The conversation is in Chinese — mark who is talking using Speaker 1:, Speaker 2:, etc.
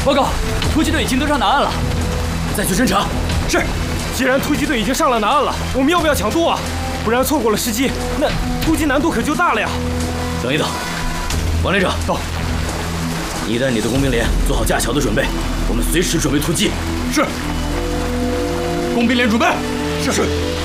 Speaker 1: 报告，突击队已经登上南岸了，再去侦查。
Speaker 2: 是。既然突击队已经上了南岸了，我们要不要抢渡啊？不然错过了时机，那突击难度可就大了呀。
Speaker 1: 等一等，王连长到，你带你的工兵连做好架桥的准备，我们随时准备突击。
Speaker 3: 是。工兵连准备。是。